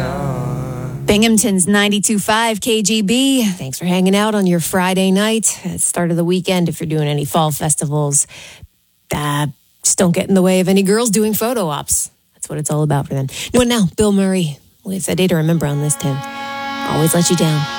Binghamton's 92.5 KGB. Thanks for hanging out on your Friday night at the start of the weekend. If you're doing any fall festivals, just don't get in the way of any girls doing photo ops. That's what it's all about for them. And now, Bill Murray. Well, it's a day to remember on this, Tim. Always let you down.